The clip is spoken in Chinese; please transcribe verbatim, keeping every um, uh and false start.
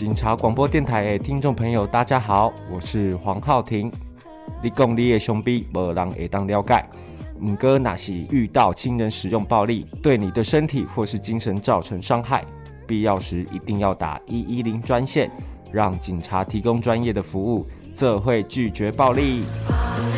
警察广播电台的听众朋友，大家好，我是黄浩庭。你讲你的兄弟没人会当了解，不过若是遇到亲人使用暴力，对你的身体或是精神造成伤害，必要时一定要打一一零专线，让警察提供专业的服务，这会拒绝暴力。